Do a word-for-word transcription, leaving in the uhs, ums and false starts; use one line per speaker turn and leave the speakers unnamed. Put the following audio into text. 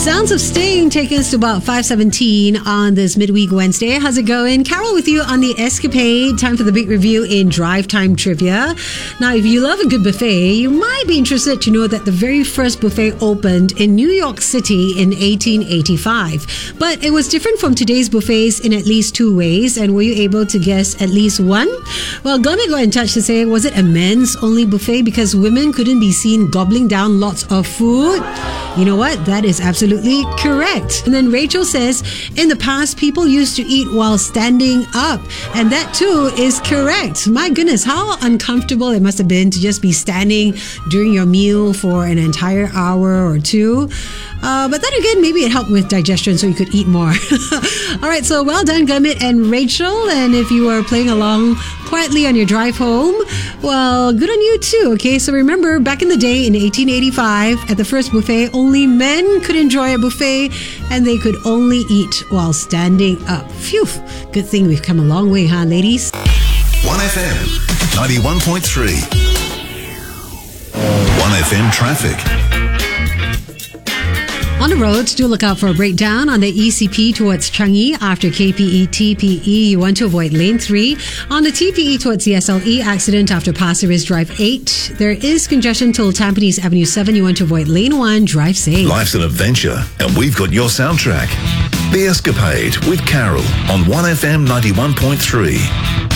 Sounds of Sting taking us to about five seventeen on this midweek Wednesday. How's it going? Carol with you on the Escapade. Time for the big review in Drive Time Trivia. Now, if you love a good buffet, you might be interested to know that the very first buffet opened in New York City in eighteen eighty-five. But it was different from today's buffets in at least two ways. And were you able to guess at least one? Well, Gourmet got in touch to say, was it a men's only buffet because women couldn't be seen gobbling down lots of food? You know what? That is absolutely correct. And then Rachel says, in the past, people used to eat while standing up. And that too is correct. My goodness, how uncomfortable it must have been to just be standing during your meal for an entire hour or two. Uh, but then again, maybe it helped with digestion so you could eat more. All right, so well done, Gurmit and Rachel. And if you were playing along quietly on your drive home, well, good on you too, okay? So remember, back in the day in eighteen eighty-five, at the first buffet, only men could enjoy a buffet and they could only eat while standing up. Phew, good thing we've come a long way, huh, ladies?
one F M ninety-one point three. one F M traffic.
On the roads, do look out for a breakdown on the E C P towards Changi after K P E T P E. You want to avoid lane three. On the T P E towards the S L E, accident after Pasir Ris Drive eight. There is congestion till Tampines Avenue seven. You want to avoid lane one. Drive safe.
Life's an adventure, and we've got your soundtrack. The Escapade with Carol on one F M ninety-one point three.